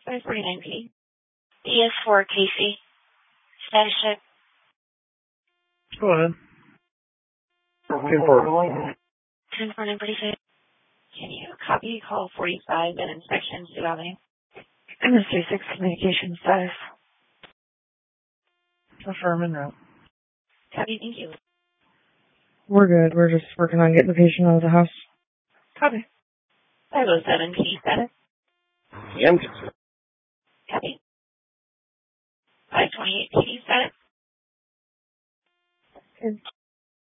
549P. DS4 Casey. Status check. Go ahead. 10-4-9-46. Can you copy call 45 and inspection Sioux Avenue? MS36 communication status. Affirm en route. Copy, thank you. We're good. We're just working on getting the patient out of the house. Copy. 507P status. Yep. Copy. 528P status. Good.